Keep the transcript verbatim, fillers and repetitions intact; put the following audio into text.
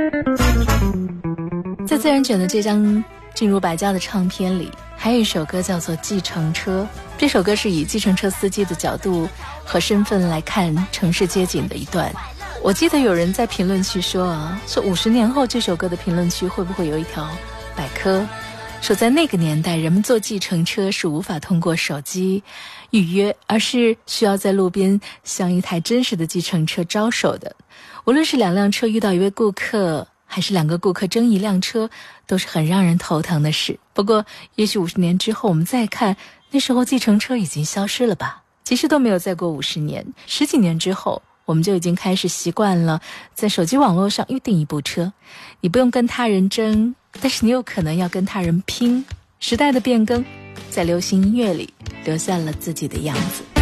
在自然卷的这张进入百家的唱片里，还有一首歌叫做《计程车》。这首歌是以计程车司机的角度和身份来看城市街景的一段。我记得有人在评论区说啊，说五十年后这首歌的评论区会不会有一条百科，说在那个年代人们坐计程车是无法通过手机预约，而是需要在路边向一台真实的计程车招手的。无论是两辆车遇到一位顾客，还是两个顾客争一辆车，都是很让人头疼的事。不过也许五十年之后我们再看，那时候计程车已经消失了吧。其实都没有再过五十年，十几年之后我们就已经开始习惯了在手机网络上预订一部车，你不用跟他人争，但是你有可能要跟他人拼。时代的变更在流行音乐里留下了自己的样子。